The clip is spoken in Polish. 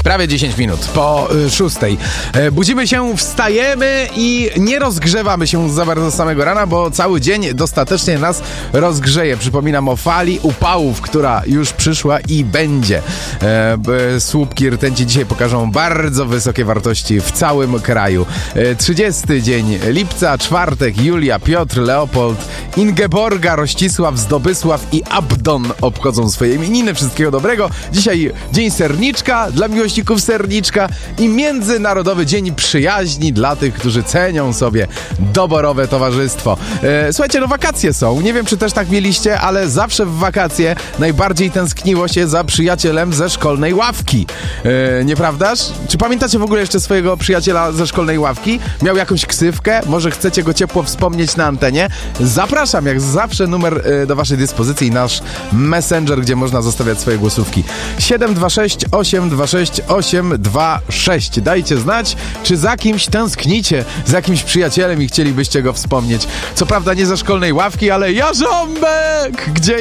Prawie 10 minut po 6. Budzimy się, wstajemy i nie rozgrzewamy się za bardzo z samego rana, bo cały dzień dostatecznie nas rozgrzeje. Przypominam o fali upałów, która już przyszła i będzie. Słupki rtęci dzisiaj pokażą bardzo wysokie wartości w całym kraju. 30 dzień lipca, czwartek, Julia, Piotr, Leopold, Ingeborga, Rościsław, Zdobysław i Abdon obchodzą swoje imieniny. Wszystkiego dobrego. Dzisiaj dzień serniczka dla miłośników serniczka i Międzynarodowy Dzień Przyjaźni dla tych, którzy cenią sobie doborowe towarzystwo. Słuchajcie, no wakacje są. Nie wiem, czy też tak mieliście, ale zawsze w wakacje najbardziej tęskniło się za przyjacielem ze szkolnej ławki. Nieprawdaż? Czy pamiętacie w ogóle jeszcze swojego przyjaciela ze szkolnej ławki? Miał jakąś ksywkę? Może chcecie go ciepło wspomnieć na antenie? Zapraszam, jak zawsze, numer do waszej dyspozycji, nasz messenger, gdzie można zostawiać swoje głosówki. 726 826 826. Dajcie znać, czy za kimś tęsknicie, za jakimś przyjacielem i chcielibyście go wspomnieć. Co prawda nie ze szkolnej ławki, ale Jarząbek! Gdzie